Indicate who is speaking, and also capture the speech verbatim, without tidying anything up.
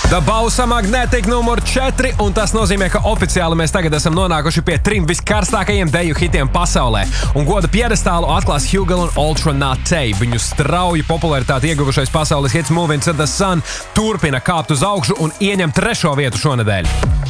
Speaker 1: The Bausa Magnetic numur četri, un tas nozīmē, ka oficiāli mēs tagad esam nonākuši pie trim viskarstākajiem deju hitiem pasaulē. Un goda piedestālu atklās Hugo un Ultra Naté. Viņu strauju popularitāti ieguvušais pasaules hits Moving to the Sun turpina kāpt uz augšu un ieņem trešo vietu šonedēļ.